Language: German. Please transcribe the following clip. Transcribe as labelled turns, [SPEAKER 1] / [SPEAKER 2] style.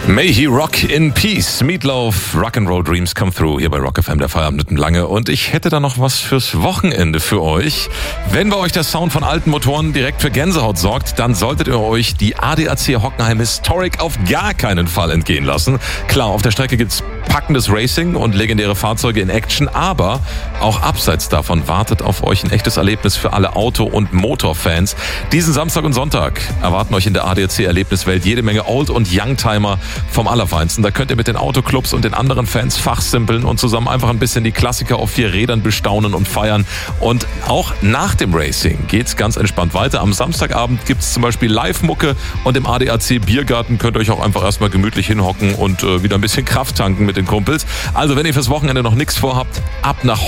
[SPEAKER 1] May he rock in peace. Meatloaf, Rock'n'Roll Dreams come through. Hier bei Rock FM, der Feierabend mitten lange. Und ich hätte da noch was fürs Wochenende für euch. Wenn bei euch der Sound von alten Motoren direkt für Gänsehaut sorgt, dann solltet ihr euch die ADAC Hockenheim Historic auf gar keinen Fall entgehen lassen. Klar, auf der Strecke gibt's packendes Racing und legendäre Fahrzeuge in Action, aber auch abseits davon wartet auf euch ein echtes Erlebnis für alle Auto- und Motorfans. Diesen Samstag und Sonntag erwarten euch in der ADAC Erlebniswelt jede Menge Old- und Youngtimer vom Allerfeinsten. Da könnt ihr mit den Autoclubs und den anderen Fans fachsimpeln und zusammen einfach ein bisschen die Klassiker auf 4 Rädern bestaunen und feiern. Und auch nach dem Racing geht's ganz entspannt weiter. Am Samstagabend gibt's zum Beispiel Live-Mucke und im ADAC Biergarten könnt ihr euch auch einfach erstmal gemütlich hinhocken und wieder ein bisschen Kraft tanken mit den Kumpels. Also wenn ihr fürs Wochenende noch nichts vorhabt, ab nach